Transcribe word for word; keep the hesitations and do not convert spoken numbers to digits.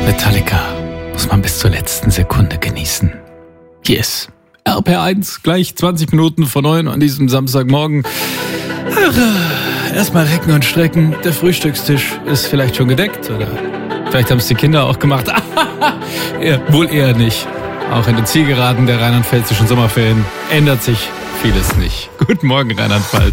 Metallica muss man bis zur letzten Sekunde genießen. Hier ist R P R eins, gleich zwanzig Minuten vor neun an diesem Samstagmorgen. Ach, erstmal recken und strecken. Der Frühstückstisch ist vielleicht schon gedeckt oder vielleicht haben es die Kinder auch gemacht. ja, wohl eher nicht. Auch in den Zielgeraden der rheinland-pfälzischen Sommerferien ändert sich vieles nicht. Guten Morgen, Rheinland-Pfalz.